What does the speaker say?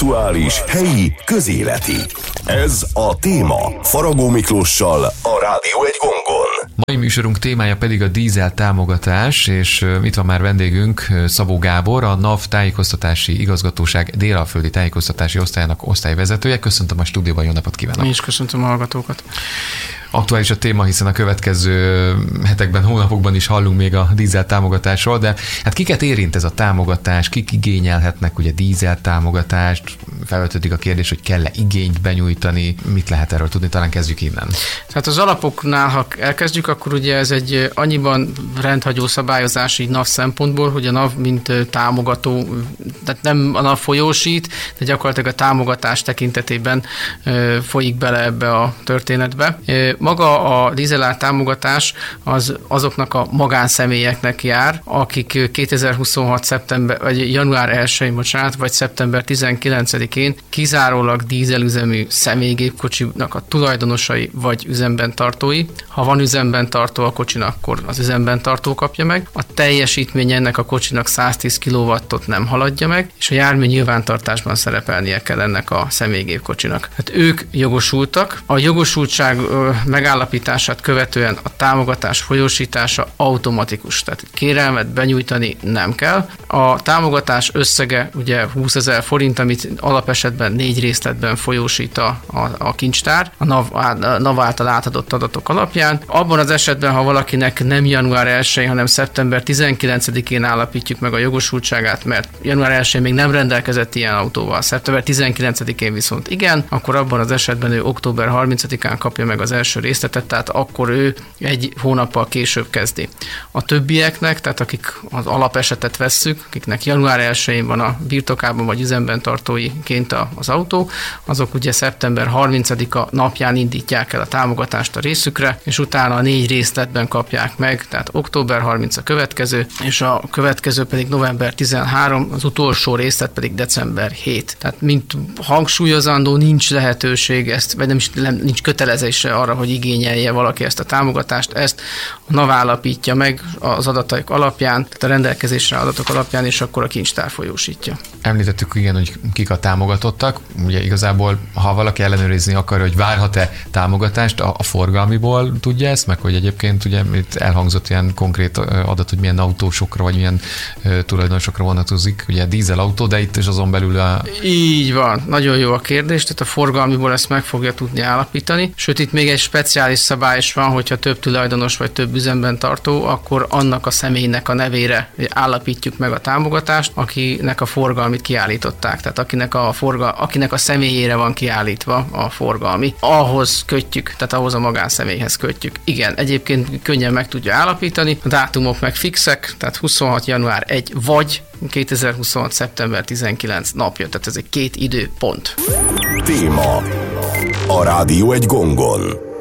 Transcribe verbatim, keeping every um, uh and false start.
Aktuális, helyi, közéleti. Ez a téma Faragó Miklóssal a Rádió egy gongon. Mai műsorunk témája pedig a dízel támogatás, és itt van már vendégünk Szabó Gábor, a NAV Tájékoztatási Igazgatóság Dél-Alföldi Tájékoztatási Osztályának osztályvezetője. Köszöntöm a stúdióban, jó napot kívánok! Én is köszöntöm a hallgatókat! Aktuális a téma, hiszen a következő hetekben, hónapokban is hallunk még a dízel támogatásról, de hát kiket érint ez a támogatás, kik igényelhetnek ugye dízel támogatást, felvetődik a kérdés, hogy kell-e igényt benyújtani, mit lehet erről tudni, talán kezdjük innen. Tehát az alapoknál, ha elkezdjük, akkor ugye ez egy annyiban rendhagyó szabályozás így NAV szempontból, hogy a NAV mint támogató, tehát nem a NAV folyósít, de gyakorlatilag a támogatás tekintetében folyik bele ebbe a történetbe. Maga a dízelár támogatás az azoknak a magánszemélyeknek jár, akik kétezer-huszonhat szeptember, vagy január elsején, bocsánat, vagy szeptember tizenkilencedikén kizárólag dízelüzemű személygépkocsinak a tulajdonosai vagy üzemben tartói. Ha van üzemben tartó a kocsinak, akkor az üzemben tartó kapja meg. A teljesítmény ennek a kocsinak száztíz kilowattot nem haladja meg, és a jármű nyilvántartásban szerepelnie kell ennek a személygépkocsinak. Hát ők jogosultak. A jogosultság megállapítását követően a támogatás folyósítása automatikus, tehát kérelmet benyújtani nem kell. A támogatás összege ugye húszezer forint, amit alapesetben négy részletben folyósít a, a, a kincstár, a NAV, a NAV által átadott adatok alapján. Abban az esetben, ha valakinek nem január elsején, hanem szeptember tizenkilencedikén állapítjuk meg a jogosultságát, mert január elsején még nem rendelkezett ilyen autóval, szeptember tizenkilencedikén viszont igen, akkor abban az esetben ő október harmincadikán kapja meg az első részletet, tehát akkor ő egy hónappal később kezdi. A többieknek, tehát akik az alapesetet vesszük, akiknek január elsején van a birtokában vagy üzemben tartóiként az autó, azok ugye szeptember harmincadika napján indítják el a támogatást a részükre, és utána a négy részletben kapják meg, tehát október harmincadika a következő, és a következő pedig november tizenharmadika, az utolsó részlet pedig december hetedike. Tehát mint hangsúlyozandó, nincs lehetőség ezt, vagy nem, nem nincs kötelezése arra, hogy igényelje valaki ezt a támogatást, ezt a NAV állapítja meg az adataik alapján, tehát a rendelkezésre adatok alapján, és akkor a kincstár folyósítja. Említettük igen, hogy kik a támogatottak. Ugye igazából, ha valaki ellenőrizni akar, hogy várhat-e támogatást, a, a forgalmiból tudja ezt, meg hogy egyébként ugye itt elhangzott ilyen konkrét adat, hogy milyen autósokra, vagy milyen uh, tulajdonosokra vonatkozik, ugye dízel autó, de itt is azon belül a... Így van, nagyon jó a kérdés, tehát a forgalmiból ezt meg fogja tudni állapítani, sőt itt még egy speciális szabály is van, hogyha több tulajdonos vagy több üzemben tartó, akkor annak a személynek a nevére állapítjuk meg a támogatást, akinek a forgalmit kiállították, tehát akinek a, forgal, akinek a személyére van kiállítva a forgalmi. Ahhoz kötjük, tehát ahhoz a magánszemélyhez kötjük. Igen, egyébként könnyen meg tudja állapítani, a dátumok meg fixek, tehát huszonhat január elseje vagy kétezer-huszonhat szeptember tizenkilencedike napja, tehát ez egy két időpont. Téma a Rádió egy gongon.